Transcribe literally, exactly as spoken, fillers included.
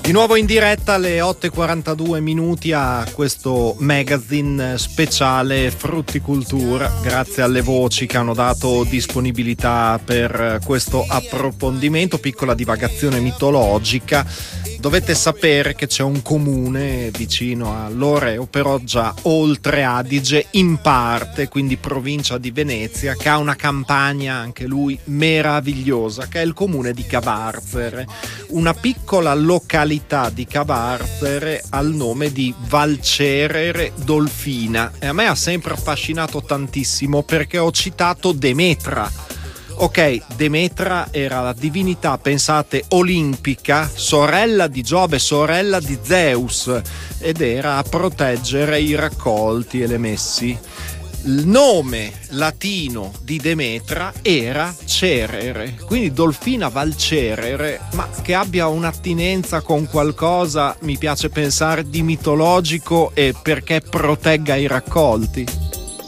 Di nuovo in diretta alle otto e quarantadue minuti a questo magazine speciale Frutticultura. Grazie alle voci che hanno dato disponibilità per questo approfondimento, piccola divagazione mitologica. Dovete sapere che c'è un comune vicino a Loreo, Perogia Oltre Adige, in parte, quindi provincia di Venezia, che ha una campagna anche lui meravigliosa, che è il comune di Cavarzere, una piccola località di Cavarzere al nome di Valcerere Dolfina. E a me ha sempre affascinato tantissimo perché ho citato Demetra. Ok, Demetra era la divinità, pensate, olimpica, sorella di Giove, sorella di Zeus, ed era a proteggere i raccolti e le messi. Il nome latino di Demetra era Cerere, quindi Dolfina Valcerere, ma che abbia un'attinenza con qualcosa, mi piace pensare, di mitologico e perché protegga i raccolti.